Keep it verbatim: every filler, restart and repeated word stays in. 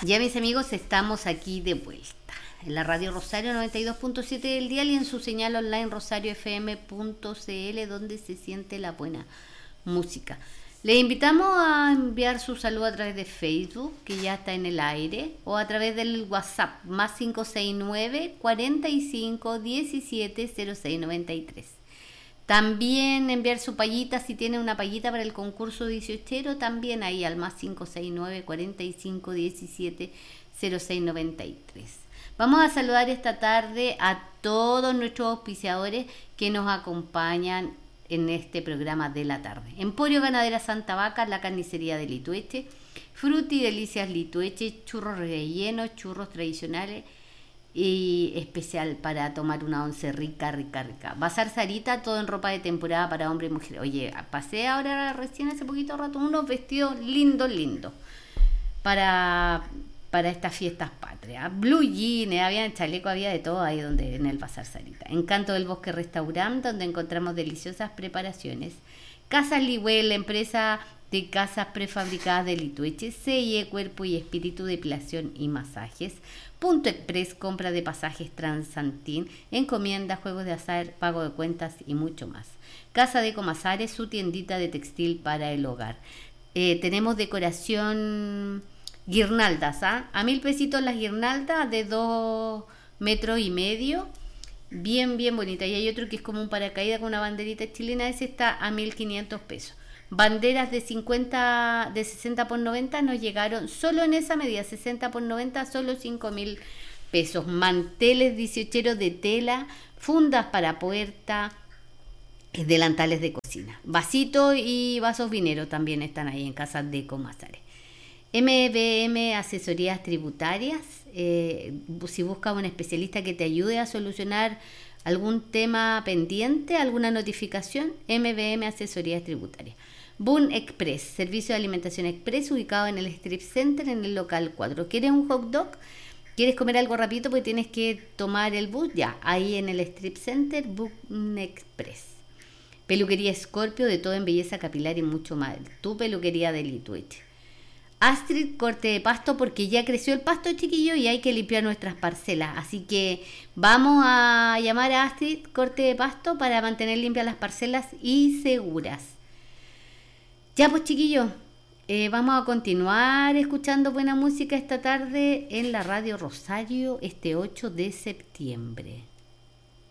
Ya mis amigos, estamos aquí de vuelta en la radio Rosario noventa y dos punto siete del dial y en su señal online rosario f m punto c l, donde se siente la buena música. Les invitamos a enviar su saludo a través de Facebook, que ya está en el aire, o a través del WhatsApp más cinco seis nueve, cuarenta y cinco, diecisiete, cero seis noventa y tres. También enviar su payita, si tiene una payita para el concurso dieciochero, también ahí al más cinco seis nueve, cuarenta y cinco, diecisiete, cero seis noventa y tres. Vamos a saludar esta tarde a todos nuestros auspiciadores que nos acompañan en este programa de la tarde. Emporio Ganadera Santa Vaca, la carnicería de Litueche, Fruti Delicias Litueche, churros rellenos, churros tradicionales y especial para tomar una once rica, rica, rica. Bazar Sarita, todo en ropa de temporada para hombre y mujer. Oye, pasé ahora recién hace poquito rato unos vestidos lindos, lindos para, para estas fiestas patrias. Blue jeans, había chaleco, había de todo ahí donde en el Bazar Sarita. Encanto del Bosque Restaurant, donde encontramos deliciosas preparaciones. Casas Ligüel, la empresa de casas prefabricadas de Litueche, selle cuerpo y espíritu, depilación y masajes. Punto Express, compra de pasajes Transantín, encomienda, juegos de azar, pago de cuentas y mucho más. Casa de Comasares, su tiendita de textil para el hogar. Eh, tenemos decoración guirnaldas, ¿ah? A mil pesitos las guirnaldas de dos metros y medio, bien, bien bonita. Y hay otro que es como un paracaídas con una banderita chilena, ese está a mil quinientos pesos. Banderas de cincuenta, de sesenta por noventa nos llegaron solo en esa medida, sesenta por noventa, solo cinco mil pesos. Manteles dieciocheros de tela, fundas para puerta, delantales de cocina. Vasitos y vasos vineros también están ahí en Casas de Comasares. M B M Asesorías Tributarias, eh, si buscas un especialista que te ayude a solucionar algún tema pendiente, alguna notificación, M B M Asesorías Tributarias. Boon Express, servicio de alimentación express, ubicado en el Strip Center, en el local cuatro. ¿Quieres un hot dog? ¿Quieres comer algo rapidito porque tienes que tomar el bus? Ya, ahí en el Strip Center, Boon Express. Peluquería Scorpio, de todo en belleza capilar y mucho más. Tu peluquería de Litueche. Astrid, corte de pasto, porque ya creció el pasto, chiquillo, y hay que limpiar nuestras parcelas. Así que vamos a llamar a Astrid, corte de pasto, para mantener limpias las parcelas y seguras. Ya pues, chiquillos, eh, vamos a continuar escuchando buena música esta tarde en la radio Rosario este ocho de septiembre.